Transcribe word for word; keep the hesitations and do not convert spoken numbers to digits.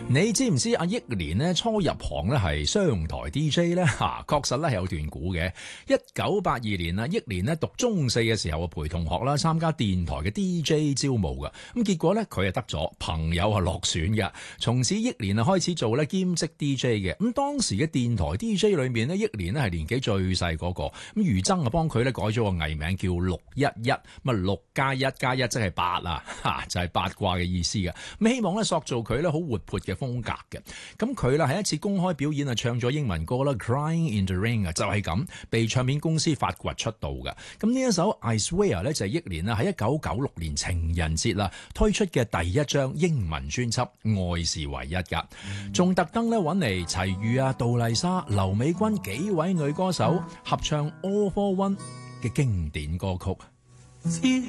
你知唔知阿憶蓮咧初入行咧係商台 D J 咧嚇？確實咧係有段故嘅。一九八二年啊，憶蓮咧讀中四嘅時候啊，陪同學啦參加電台嘅 D J 招募㗎。咁結果咧佢係得咗，朋友係落選嘅。從此憶蓮啊開始做咧兼職 D J 嘅。咁當時嘅電台 D J 裏面咧，憶蓮咧係年紀最細嗰個。咁余爭啊幫佢咧改咗個藝名叫六一一，咁啊六加一加一即係八啊，嚇就係八卦嘅意思嘅。咁希望咧塑造佢咧好活潑嘅風格嘅。咁佢啦喺一次公開表演啊唱咗英文歌啦 Crying in the Rain 啊，就係咁被唱片公司發掘出道嘅。咁呢一首 I Swear 咧就係憶蓮啦喺一九九六年情人節啦推出嘅第一張英文專輯愛是唯一㗎，仲特登咧揾嚟齊豫啊、杜麗莎、劉美君幾位女歌手合唱 All for One 嘅經典歌曲。